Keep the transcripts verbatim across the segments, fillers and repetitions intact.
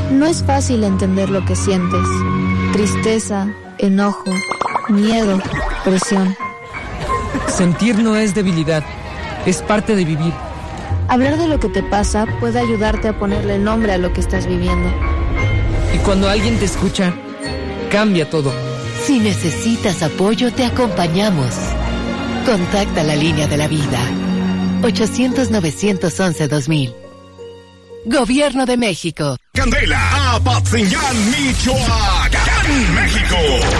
No es fácil entender lo que sientes. Tristeza, enojo, miedo, presión. Sentir no es debilidad, es parte de vivir. Hablar de lo que te pasa puede ayudarte a ponerle nombre a lo que estás viviendo. Y cuando alguien te escucha, cambia todo. Si necesitas apoyo, te acompañamos. Contacta la línea de la vida. ochocientos, novecientos once, dos mil. Gobierno de México. Candela, Apatzingán, Michoacán, México.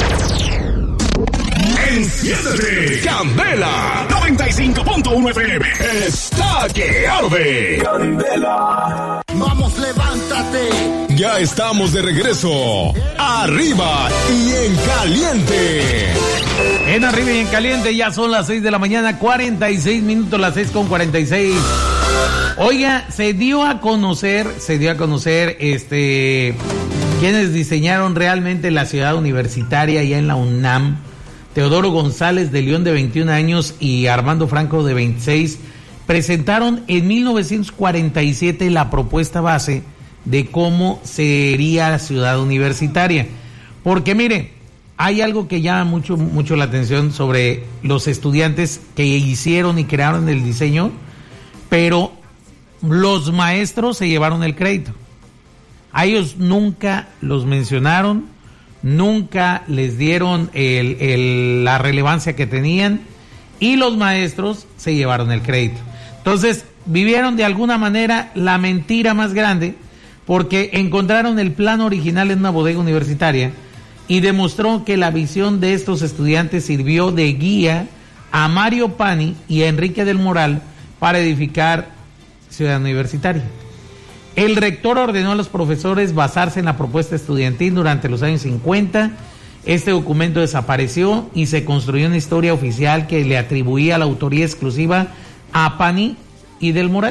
Enciéndete, Candela, noventa y cinco punto uno F M. Está que arde. Candela. Vamos, levántate. Ya estamos de regreso. Arriba y en caliente. En Arriba y en Caliente ya son las seis de la mañana, cuarenta y seis minutos, las seis con cuarenta y seis. Oiga, se dio a conocer, se dio a conocer, este, quienes diseñaron realmente la ciudad universitaria allá en la UNAM. Teodoro González de León, de veintiún años, y Armando Franco, de veintiséis, presentaron en mil novecientos cuarenta y siete la propuesta base de cómo sería la ciudad universitaria. Porque mire, hay algo que llama mucho, mucho la atención sobre los estudiantes que hicieron y crearon el diseño, pero los maestros se llevaron el crédito. A ellos nunca los mencionaron, nunca les dieron el, el, la relevancia que tenían, y los maestros se llevaron el crédito. Entonces, vivieron de alguna manera la mentira más grande, porque encontraron el plan original en una bodega universitaria y demostró que la visión de estos estudiantes sirvió de guía a Mario Pani y a Enrique del Moral para edificar Ciudad Universitaria. El rector ordenó a los profesores basarse en la propuesta estudiantil durante los años cincuenta. Este documento desapareció y se construyó una historia oficial que le atribuía la autoría exclusiva a Pani y del Moral.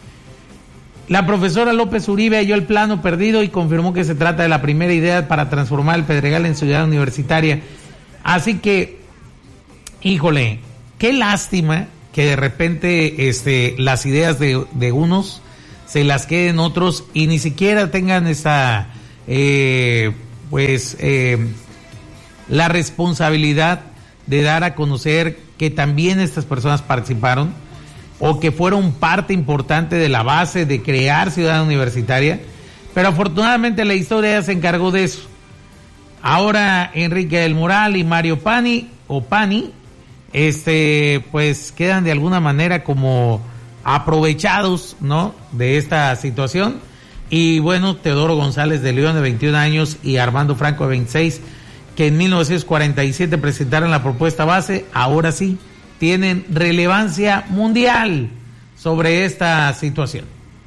La profesora López Uribe halló el plano perdido y confirmó que se trata de la primera idea para transformar el Pedregal en ciudad universitaria. Así que, híjole, qué lástima que de repente este, las ideas de, de unos se las queden otros y ni siquiera tengan esa, eh, pues, eh, la responsabilidad de dar a conocer que también estas personas participaron o que fueron parte importante de la base de crear Ciudad Universitaria, pero afortunadamente la historia ya se encargó de eso. Ahora Enrique del Moral y Mario Pani, o Pani, este, pues quedan de alguna manera como aprovechados, ¿no?, de esta situación. Y bueno, Teodoro González de León, de veintiún años, y Armando Franco, de veintiséis, que en mil novecientos cuarenta y siete presentaron la propuesta base, ahora sí tienen relevancia mundial sobre esta situación.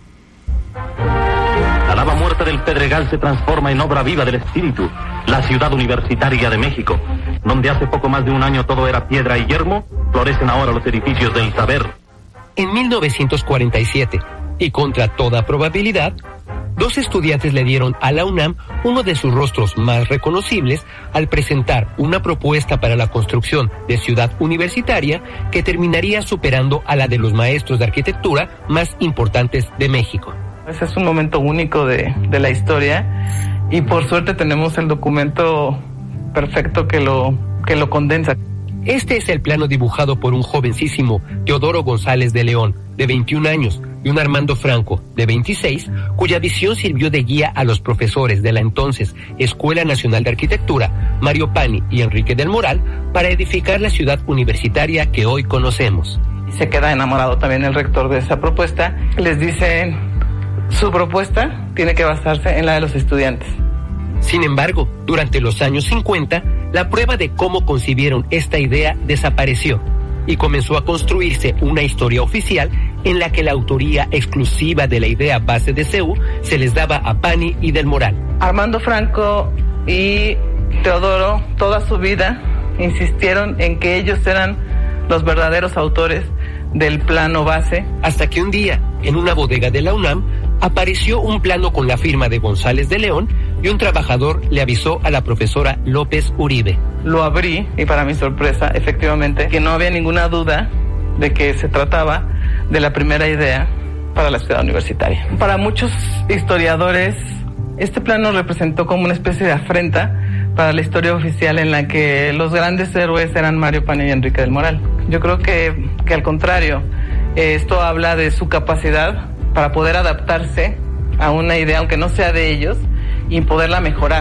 La lava muerta del Pedregal se transforma en obra viva del espíritu, la ciudad universitaria de México, donde hace poco más de un año todo era piedra y yermo, florecen ahora los edificios del saber. En mil novecientos cuarenta y siete, y contra toda probabilidad, dos estudiantes le dieron a la UNAM uno de sus rostros más reconocibles al presentar una propuesta para la construcción de ciudad universitaria que terminaría superando a la de los maestros de arquitectura más importantes de México. Ese es un momento único de, de la historia, y por suerte tenemos el documento perfecto que lo, que lo condensa. Este es el plano dibujado por un jovencísimo Teodoro González de León, de veintiún años, y un Armando Franco, de veintiséis, cuya visión sirvió de guía a los profesores de la entonces Escuela Nacional de Arquitectura, Mario Pani y Enrique del Moral, para edificar la ciudad universitaria que hoy conocemos. Y se queda enamorado también el rector de esa propuesta. Les dicen, su propuesta tiene que basarse en la de los estudiantes. Sin embargo, durante los años cincuenta, la prueba de cómo concibieron esta idea desapareció y comenzó a construirse una historia oficial en la que la autoría exclusiva de la idea base de C E U se les daba a Pani y del Moral. Armando Franco y Teodoro toda su vida insistieron en que ellos eran los verdaderos autores del plano base. Hasta que un día, en una bodega de la UNAM, apareció un plano con la firma de González de León y un trabajador le avisó a la profesora López Uribe. Lo abrí y para mi sorpresa, efectivamente, que no había ninguna duda de que se trataba de la primera idea para la ciudad universitaria. Para muchos historiadores Este plano representó como una especie de afrenta para la historia oficial en la que los grandes héroes eran Mario Pana y Enrique del Moral. Yo creo que, que al contrario, esto habla de su capacidad para poder adaptarse a una idea, aunque no sea de ellos, y poderla mejorar.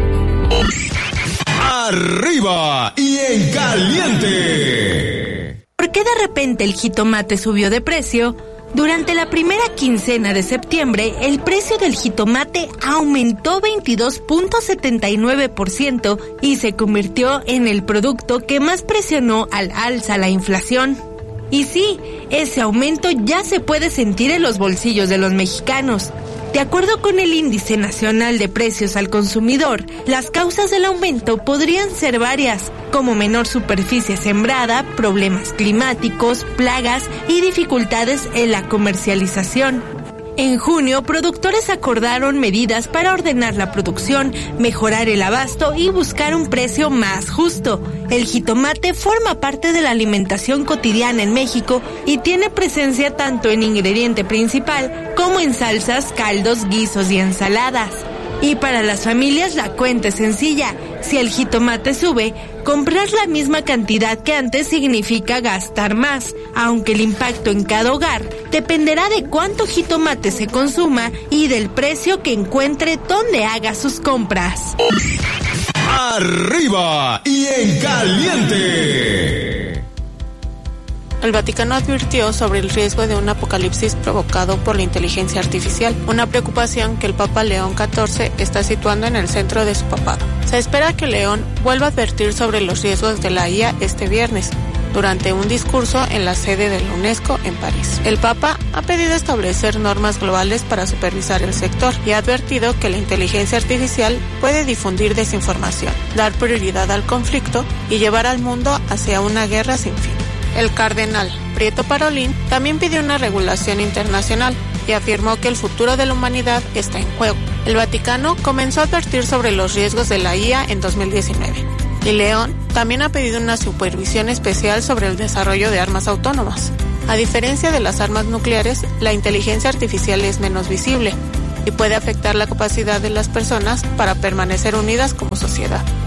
Arriba y en caliente. ¿Por qué de repente el jitomate subió de precio? Durante la primera quincena de septiembre, el precio del jitomate aumentó veintidós punto setenta y nueve por ciento y se convirtió en el producto que más presionó al alza la inflación. Y sí, ese aumento ya se puede sentir en los bolsillos de los mexicanos. De acuerdo con el Índice Nacional de Precios al Consumidor, las causas del aumento podrían ser varias, como menor superficie sembrada, problemas climáticos, plagas y dificultades en la comercialización. En junio, productores acordaron medidas para ordenar la producción, mejorar el abasto y buscar un precio más justo. El jitomate forma parte de la alimentación cotidiana en México y tiene presencia tanto en ingrediente principal como en salsas, caldos, guisos y ensaladas. Y para las familias la cuenta es sencilla. Si el jitomate sube, comprar la misma cantidad que antes significa gastar más, aunque el impacto en cada hogar dependerá de cuánto jitomate se consuma y del precio que encuentre donde haga sus compras. Arriba y en caliente. El Vaticano advirtió sobre el riesgo de un apocalipsis provocado por la inteligencia artificial, una preocupación que el Papa León catorce está situando en el centro de su papado. Se espera que León vuelva a advertir sobre los riesgos de la I A este viernes, durante un discurso en la sede de la UNESCO en París. El Papa ha pedido establecer normas globales para supervisar el sector y ha advertido que la inteligencia artificial puede difundir desinformación, dar prioridad al conflicto y llevar al mundo hacia una guerra sin fin. El cardenal Prieto Parolin también pidió una regulación internacional y afirmó que el futuro de la humanidad está en juego. El Vaticano comenzó a advertir sobre los riesgos de la I A en dos mil diecinueve. Y León también ha pedido una supervisión especial sobre el desarrollo de armas autónomas. A diferencia de las armas nucleares, la inteligencia artificial es menos visible y puede afectar la capacidad de las personas para permanecer unidas como sociedad.